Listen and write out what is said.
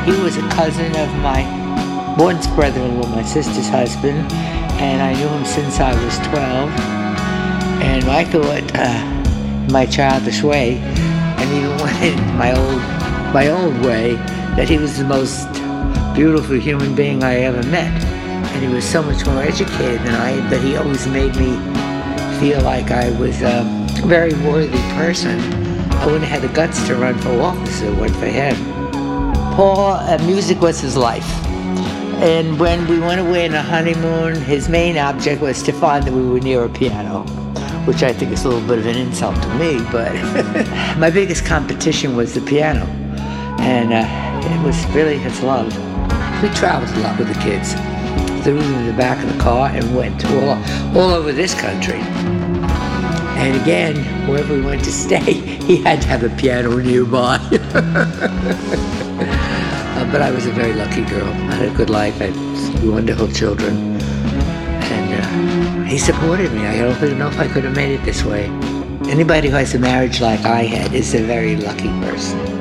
He was a cousin of my once brother-in-law, my sister's husband, and I knew him since I was 12. And I thought, my childish way, and even in my old way, that he was the most beautiful human being I ever met. And he was so much more educated than I, but he always made me feel like I was a very worthy person. I wouldn't have had the guts to run for office if it weren't for him. Paul, music was his life. And when we went away on a honeymoon, his main object was to find that we were near a piano, which I think is a little bit of an insult to me, but my biggest competition was the piano. And it was really his love. We traveled a lot with the kids. Threw them in the back of the car and went all over this country. And again, wherever we went to stay, he had to have a piano nearby. But I was a very lucky girl. I had a good life. I had wonderful children. And he supported me. I don't even know if I could have made it this way. Anybody who has a marriage like I had is a very lucky person.